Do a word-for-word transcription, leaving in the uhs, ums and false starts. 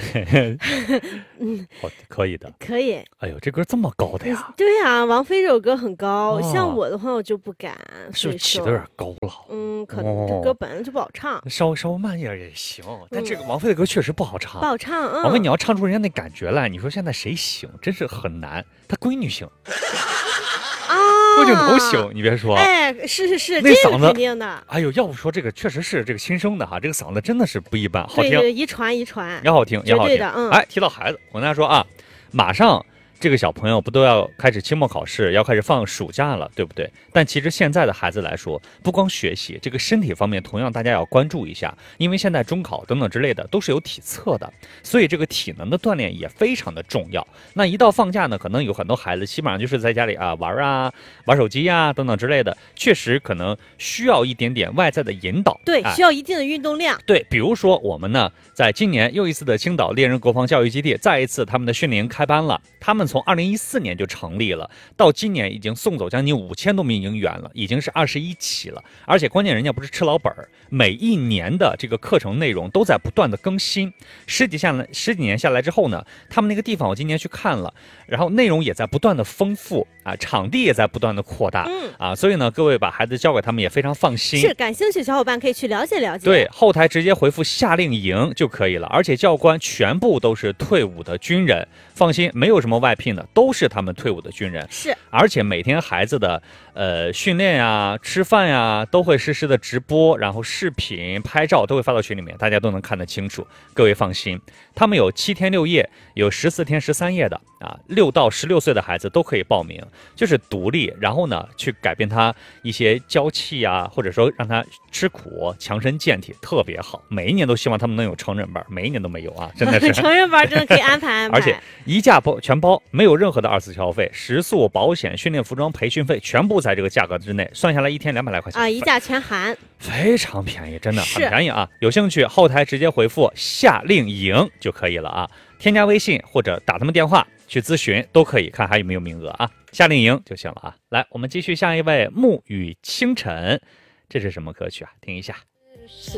嗯，哦，可以的， 可以。 哎呦，这歌这么高的呀？ 对呀、啊，王菲这首歌很高， 哦、 像我的话我就不敢， 是不是起的有点高了？ 嗯，可能这歌本来就不好唱， 稍微稍微慢一点也行。但这个王菲的歌确实不好唱， 不好唱。嗯， 王菲你要唱出人家那感觉来，你说现在谁行？真是很难。她闺女行。 啊， 郭靖头行，你别说， 哎，是是是， 那嗓子肯定的。 哎呦，要不说这个确实是这个亲生的哈，这个嗓子真的是不一般，好听， 对，遗传遗传， 也好听，也好听。 嗯， 哎，提到孩子，我跟大家说啊，马上这个小朋友不都要开始期末考试，要开始放暑假了，对不对？但其实现在的孩子来说，不光学习，这个身体方面同样大家要关注一下，因为现在中考等等之类的都是有体测的，所以这个体能的锻炼也非常的重要。那一到放假呢，可能有很多孩子基本上就是在家里啊玩啊、玩手机啊等等之类的，确实可能需要一点点外在的引导， 对， 哎、 需要一定的运动量。 对，比如说我们呢，在今年又一次的青岛猎人国防教育基地再一次他们的训练营开班了，他们从二零一四年就成立了，到今年已经送走将近五千多名营员了，已经是二十一期了。而且关键人家不是吃老本儿，每一年的这个课程内容都在不断的更新。十几下来十几年下来之后呢，他们那个地方我今年去看了，然后内容也在不断的丰富啊，场地也在不断的扩大， 嗯啊，所以呢，各位把孩子交给他们也非常放心。 是，感兴趣小伙伴可以去了解了解。 对，后台直接回复夏令营就可以了，而且教官全部都是退伍的军人，放心，没有什么外聘的，都是他们退伍的军人。 是， 而且每天孩子的呃训练呀、吃饭呀，都会实时的直播，然后视频、拍照都会发到群里面，大家都能看得清楚。各位放心，他们有七天六夜，有十四天十三夜的啊，六到十六岁的孩子都可以报名，就是独立，然后呢去改变他一些娇气啊，或者说让他吃苦、强身健体，特别好。每一年都希望他们能有成人班，每一年都没有啊，真的是成人班真的可以安排安排。 而且一价包全包，没有任何的二次消费，食宿、保险、训练服装、培训费全部在这个价格之内，算下来一天两百来块钱啊，一价全含， 非常便宜，真的很便宜啊！有兴趣后台直接回复夏令营就可以了啊，添加微信或者打他们电话去咨询都可以，看还有没有名额啊，夏令营就行了啊。来，我们继续下一位，沐雨清晨，这是什么歌曲啊？听一下。 是